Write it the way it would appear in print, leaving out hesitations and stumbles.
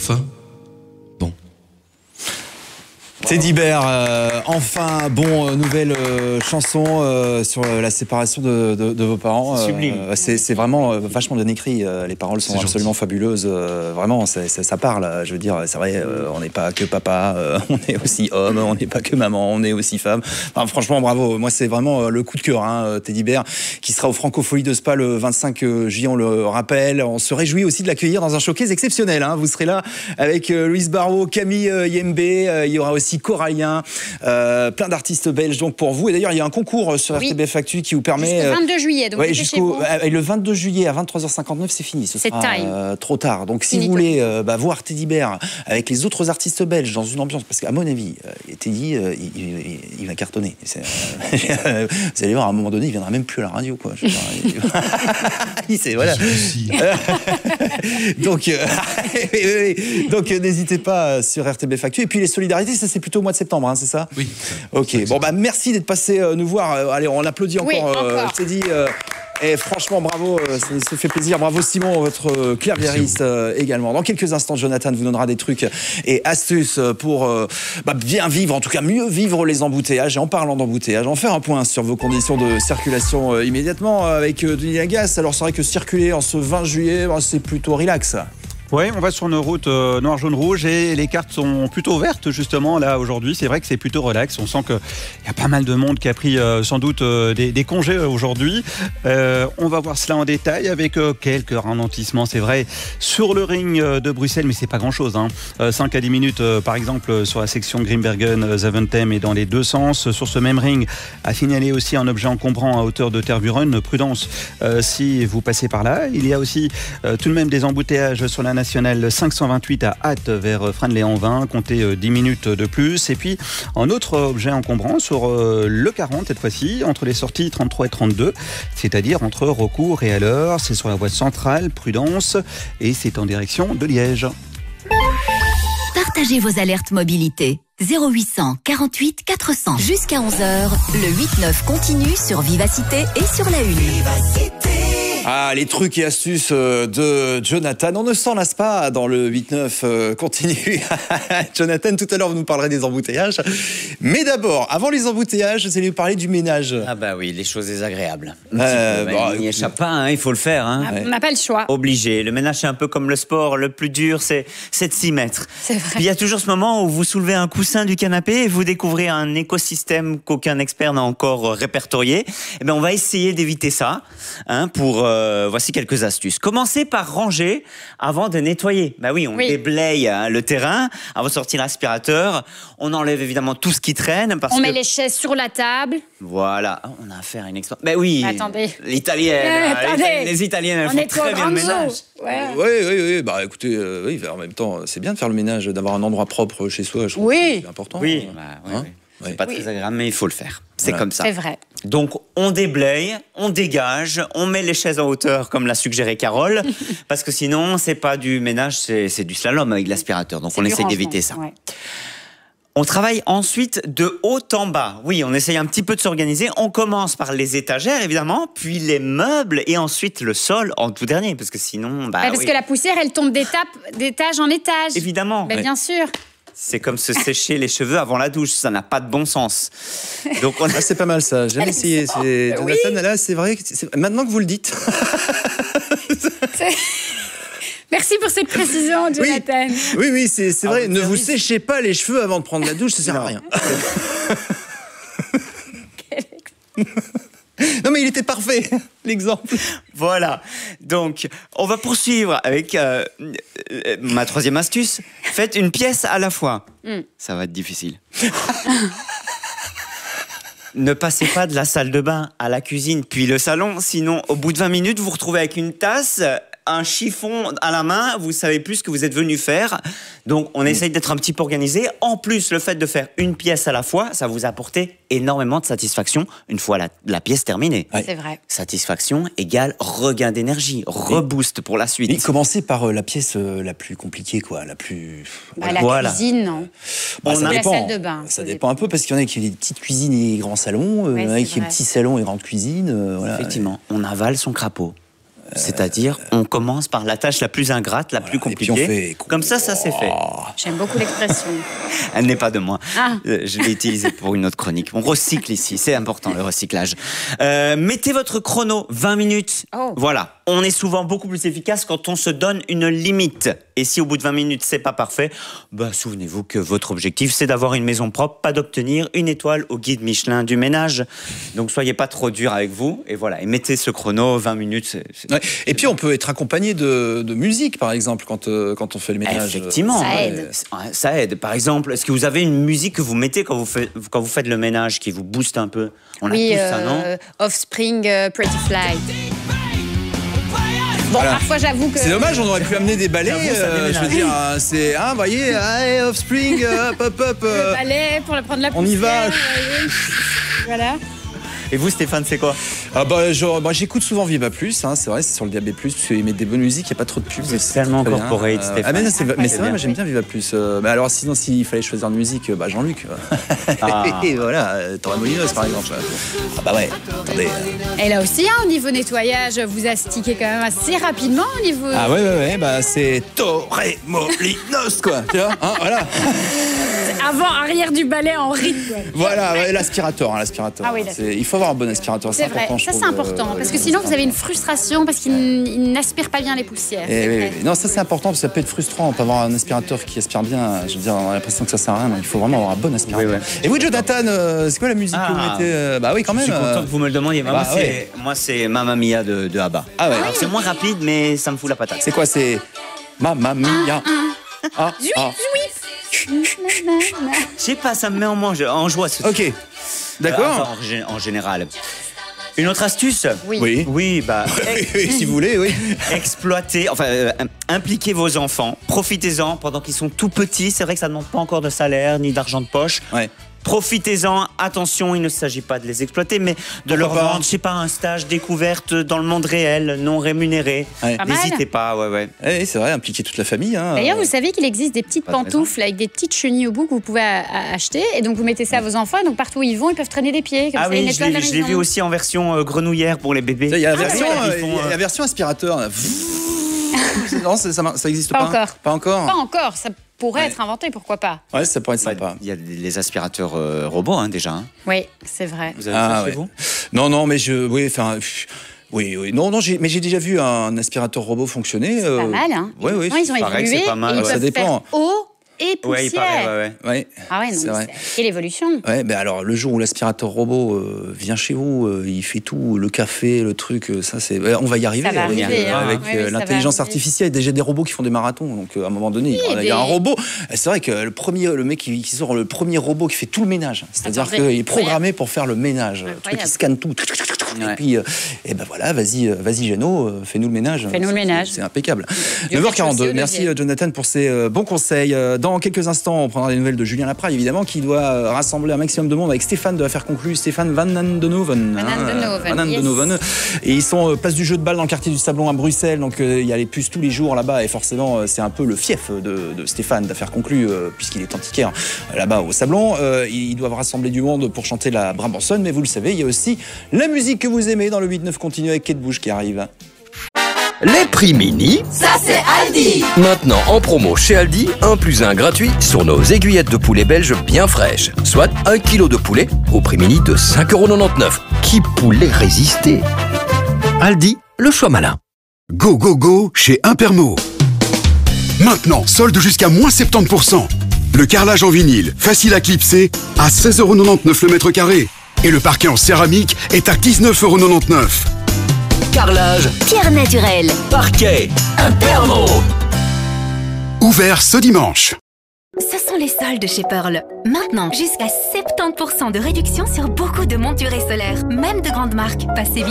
enfin. Bon. Teddy Bear, enfin, nouvelle chanson sur la séparation de vos parents. Sublime. C'est vraiment vachement bien écrit. Les paroles sont absolument fabuleuses. Vraiment, ça parle. Je veux dire, c'est vrai, on n'est pas que papa, on est aussi homme, on n'est pas que maman, on est aussi femme. Enfin, franchement, bravo. Moi, c'est vraiment le coup de cœur, hein, Teddy Bear, qui sera au Francophonie de Spa le 25 juillet, on le rappelle. On se réjouit aussi de l'accueillir dans un showcase exceptionnel. Hein. Vous serez là avec Louise Barrault, Camille Yembe. Il y aura aussi Corallien, plein d'artistes belges donc pour vous. Et d'ailleurs, il y a un concours sur RTBF Actu qui vous permet... Jusqu'au 22 juillet, donc le 22 juillet à 23h59, c'est fini. Ce sera trop tard. Donc si vous voulez voir Teddy Bear avec les autres artistes belges dans une ambiance, parce qu'à mon avis, Teddy, il va cartonner. Vous allez voir, à un moment donné, il viendra même plus à la radio, quoi. Voilà. Donc n'hésitez pas sur RTBF Actu. Et puis les solidarités, ça c'est plutôt au mois de septembre, hein, c'est ça? Oui. Ok, bon merci d'être passé nous voir. Allez, on applaudit encore. Teddy. Et franchement, bravo, ça fait plaisir. Bravo Simon, votre claviériste également. Dans quelques instants, Jonathan vous donnera des trucs et astuces pour bien vivre, en tout cas mieux vivre les embouteillages. Et en parlant d'embouteillages, on va faire un point sur vos conditions de circulation immédiatement avec Denis Lagasse. Alors c'est vrai que circuler en ce 20 juillet, c'est plutôt relax. Oui, on va sur nos routes noir, jaune, rouge et les cartes sont plutôt vertes justement là aujourd'hui. C'est vrai que c'est plutôt relax. On sent qu'il y a pas mal de monde qui a pris sans doute des congés aujourd'hui. On va voir cela en détail avec quelques ralentissements, c'est vrai, sur le ring de Bruxelles, mais c'est pas grand-chose. 5 à 10 minutes par exemple sur la section Grimbergen-Zaventem et dans les deux sens. Sur ce même ring, à signaler aussi un objet encombrant à hauteur de Tervuren. Prudence si vous passez par là. Il y a aussi tout de même des embouteillages sur la nationale 528 à Ath vers Fresnes-les-en-Vin, comptez 10 minutes de plus. Et puis un autre objet encombrant sur le 40 cette fois-ci, entre les sorties 33 et 32, c'est-à-dire entre Raucourt et Alleur. C'est sur la voie centrale, Prudence, et c'est en direction de Liège. Partagez vos alertes mobilité. 0800 48 400. Jusqu'à 11h, le 8-9 continue sur Vivacité et sur la Une. Vivacité. Ah, les trucs et astuces de Jonathan. On ne s'en lasse pas dans le 8-9 continue. Jonathan, tout à l'heure, vous nous parlerez des embouteillages. Mais d'abord, avant les embouteillages, vous allez nous parler du ménage. Ah bah oui, les choses désagréables. Il n'y échappe pas, il faut le faire. On n'a pas le choix. Obligé. Le ménage, c'est un peu comme le sport. Le plus dur, c'est de s'y mettre. C'est vrai. Puis il y a toujours ce moment où vous soulevez un coussin du canapé et vous découvrez un écosystème qu'aucun expert n'a encore répertorié. Eh bien, on va essayer d'éviter ça pour... voici quelques astuces. Commencez par ranger avant de nettoyer. Bah oui, on déblaye le terrain avant de sortir l'aspirateur. On enlève évidemment tout ce qui traîne. On met les chaises sur la table. Voilà. On a affaire à une experte. Bah oui. Attendez. L'italienne. Les italiennes, elles font très bien le ménage. Oui. Bah écoutez, en même temps, c'est bien de faire le ménage, d'avoir un endroit propre chez soi. Je trouve que c'est important. Oui. C'est pas très agréable, mais il faut le faire. C'est comme ça. C'est vrai. Donc, on déblaye, on dégage, on met les chaises en hauteur, comme l'a suggéré Carole, parce que sinon, c'est pas du ménage, c'est du slalom avec l'aspirateur. Donc, on essaye d'éviter ça. Ouais. On travaille ensuite de haut en bas. Oui, on essaye un petit peu de s'organiser. On commence par les étagères, évidemment, puis les meubles, et ensuite le sol en tout dernier, parce que sinon... parce que la poussière, elle tombe d'étage en étage. Évidemment. Bien sûr. C'est comme se sécher les cheveux avant la douche, ça n'a pas de bon sens. Donc c'est pas mal ça, j'ai jamais essayé. Jonathan, là, c'est vrai, maintenant que vous le dites. Merci pour cette précision, Jonathan. Oui, c'est vrai, ne vous séchez pas les cheveux avant de prendre la douche, ça sert à rien. Non mais il était parfait, l'exemple. Voilà, donc on va poursuivre avec ma troisième astuce. Faites une pièce à la fois. Ça va être difficile. Ne passez pas de la salle de bain à la cuisine puis le salon, sinon au bout de 20 minutes, vous vous retrouvez avec une tasse, un chiffon à la main, vous savez plus ce que vous êtes venu faire. Donc on essaye d'être un petit peu organisé. En plus, le fait de faire une pièce à la fois, ça vous a apporté énormément de satisfaction une fois la pièce terminée. C'est vrai. Satisfaction égale regain d'énergie, reboost pour la suite. Et commencez par la pièce la plus compliquée, quoi, la plus... La cuisine, non. Ça dépend. La salle de bain. Ça dépend un peu, parce qu'il y en a qui ont des petites cuisines et des grands salons, il y en a qui ont des petits salons et grandes cuisines. Effectivement, on avale son crapaud. C'est-à-dire, on commence par la tâche la plus ingrate, la plus compliquée. Et puis on fait... Comme ça c'est fait. J'aime beaucoup l'expression. Elle n'est pas de moi. Ah. Je l'ai utilisée pour une autre chronique. On recycle ici, c'est important le recyclage. Mettez votre chrono, 20 minutes. Oh. Voilà. On est souvent beaucoup plus efficace quand on se donne une limite. Et si au bout de 20 minutes, c'est pas parfait, souvenez-vous que votre objectif, c'est d'avoir une maison propre, pas d'obtenir une étoile au guide Michelin du ménage. Donc soyez pas trop dur avec vous. Et voilà, et mettez ce chrono, 20 minutes. Ouais. Et puis on peut être accompagné de musique, par exemple, quand on fait le ménage. Effectivement. Ça aide. Ça aide. Par exemple, est-ce que vous avez une musique que vous mettez quand vous faites le ménage qui vous booste un peu? On a tous ça, non? Offspring, Pretty Fly. Bon, Voilà. parfois j'avoue que... C'est dommage, on aurait pu amener des balais. J'avoue, ça déménage. Je veux dire, c'est, vous voyez, allez, Offspring, hop. Le balai pour prendre la poussière. On y va. Voilà. Et vous, Stéphane, c'est quoi? J'écoute souvent Viva Plus, hein, c'est vrai, c'est sur le DAB+, parce qu'ils mettent des bonnes musiques, il n'y a pas trop de pubs. C'est tellement très bien. corporate, Stéphane. Ah, mais c'est vrai, bien. moi j'aime bien Viva Plus. Mais alors sinon, s'il fallait choisir de musique, Jean-Luc. Et voilà, Torremolinos par exemple. Ah bah ouais, attendez. Et là aussi, au niveau nettoyage, vous astiquez quand même assez rapidement au niveau... Ah ouais, c'est Torremolinos quoi, tu vois, hein, voilà. Avant, arrière du balai en rythme. Voilà, ouais, l'aspirateur. Ah oui, il faut avoir un bon aspirateur, C'est vrai, important. ça c'est important, parce que sinon vous avez une frustration parce qu'il n'aspire pas bien les poussières. Oui. Non, ça c'est important parce que ça peut être frustrant. On peut avoir un aspirateur qui aspire bien. Je veux dire, on a l'impression que ça sert à rien. Donc il faut vraiment avoir un bon aspirateur. Oui. Et vous, Jonathan, c'est quoi la musique que vous mettez? Bah oui, quand même. Je suis content que vous me le demandiez. ouais. Moi, c'est Mamma Mia de ABBA. Ah ouais. Alors, c'est moins rapide, mais ça me fout la patate. C'est quoi? C'est Mamma Mia. Je sais pas, ça me met en joie. Ok. D'accord. En général. Une autre astuce? Oui. Oui, Si vous voulez, oui. Exploitez, impliquez vos enfants. Profitez-en pendant qu'ils sont tout petits. C'est vrai que ça ne demande pas encore de salaire ni d'argent de poche. Ouais. Profitez-en, attention, il ne s'agit pas de les exploiter, mais de leur vendre, je sais pas, un stage découverte dans le monde réel, non rémunéré. Ouais. N'hésitez pas, ouais. Oui, c'est vrai, impliquer toute la famille. Hein. D'ailleurs, vous savez qu'il existe des petites pantoufles avec des petites chenilles au bout que vous pouvez acheter. Et donc, vous mettez ça à vos enfants. Et donc, partout où ils vont, ils peuvent traîner des pieds. Comme ça, ils nettoient leur je l'ai vu aussi en version grenouillère pour les bébés. Il y a la version aspirateur. Non, ça existe pas. Pas encore. Pas encore. Pas encore. Ça pourrait être inventé, pourquoi pas? Ouais, ça pourrait être sympa. Il y a les aspirateurs robots déjà. Hein. Oui, c'est vrai. Vous avez ça chez vous? Non, mais oui. Non, mais j'ai déjà vu un aspirateur robot fonctionner. C'est pas mal, hein. Oui. Ils ont évolué. C'est pas mal. Ils peuvent Ça dépend. faire eau et poussière. Ouais, il paraît, Ouais. Ah ouais, non, C'est vrai. quelle évolution. Ouais, mais alors le jour où l'aspirateur robot vient chez vous, il fait tout, le café, le truc, ça c'est, on va y arriver. Ça va arriver, avec oui, ça l'intelligence va arriver. artificielle. Déjà des robots qui font des marathons, donc à un moment donné, il y a un robot. C'est vrai que le mec qui sort le premier robot qui fait tout le ménage, c'est-à-dire qu'il est programmé pour faire le ménage, le truc qui scanne tout. Et puis, et ben voilà, vas-y Jeannot, fais-nous le ménage. Fais-nous le ménage. C'est impeccable. Dieu 9h42. Merci Jonathan pour ces bons conseils. Dans quelques instants, on prendra des nouvelles de Julien Lapraille, évidemment, qui doit rassembler un maximum de monde avec Stéphane de l'affaire conclue, Stéphane Van Andenoven. Et ils sont place du jeu de balle dans le quartier du Sablon à Bruxelles. Donc il y a les puces tous les jours là-bas. Et forcément, c'est un peu le fief de Stéphane d'affaire conclue, puisqu'il est antiquaire là-bas au Sablon. Ils doivent rassembler du monde pour chanter la Brabançonne. Mais vous le savez, il y a aussi la musique que vous aimez dans le 8-9 continu avec Kate Bush qui arrive. Les prix mini, Ça c'est Aldi. maintenant en promo chez Aldi, 1+1 gratuit sur nos aiguillettes de poulet belge bien fraîches. Soit 1 kg de poulet au prix mini de 5,99 €. Qui pourrait résister? Aldi, le choix malin. Go, go, go chez Impermo. Maintenant, solde jusqu'à moins 70%. Le carrelage en vinyle, facile à clipser, à 16,99 € le mètre carré. Et le parquet en céramique est à 19,99 €. Carrelage, Pierre naturelle. parquet, Impermo. Ouvert ce dimanche. Ce sont les soldes chez Pearl. Maintenant, jusqu'à 70% de réduction sur beaucoup de montures et solaires, même de grandes marques. Passez vite.